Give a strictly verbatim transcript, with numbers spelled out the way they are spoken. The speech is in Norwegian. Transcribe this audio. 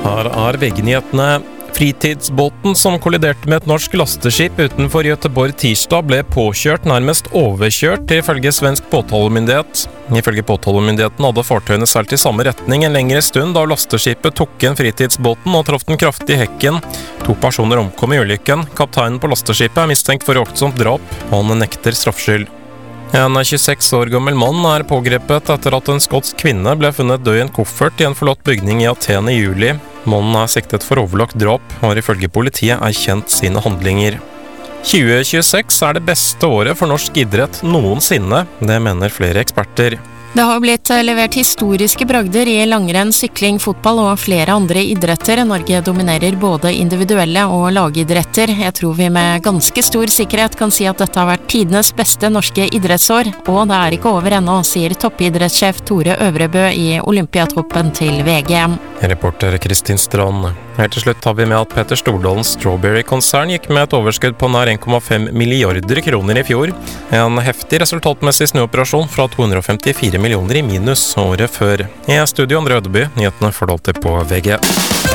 Her er V G-nyhetene. Fritidsbåten som kolliderte med et norsk lasteskip utenfor Göteborg tirsdag ble påkjørt, nærmest overkjørt, ifølge svensk påtalemyndighet. Ifølge påtalemyndigheten hadde fartøyene seilt i samme retning en lengre stund da lasteskipet tok inn fritidsbåten og traff den kraftig i hekken. To personer omkom i ulykken. Kapteinen på lasteskipet er mistenkt for uaktsomt drap. Han nekter straffskyld. En tjueseks år gammel mann er pågrepet etter at en skotsk kvinne ble funnet død i en koffert i en forlatt bygning i Aten i juli. Mannen er siktet for overlagt drap, og har ifølge politiet erkjent sine handlinger. tjue tjueseks er det beste året for norsk idrett noensinne, det mener flere eksperter. Det har blitt levert historiske bragder i langrenn, sykling, fotball og flere andre idretter. Norge dominerer både individuelle og lagidretter. Jeg tror vi med ganske stor sikkerhet kan si at dette har vært tidenes beste norske idrettsår, og det er ikke over ennå, sier toppidrettssjef Tore Øvrebø i Olympiatoppen til V G. Reporter Kristin Strand. Helt til slutt har vi med at Petter Stordalens Strawberry-konsern gikk med et overskudd på nær en komma fem milliarder kroner i fjor. En heftig resultatmessig snuoperasjon fra to hundre og femtifire millioner i minus året før. I studio Andre Ødeby, nyhetene får du alltid på V G.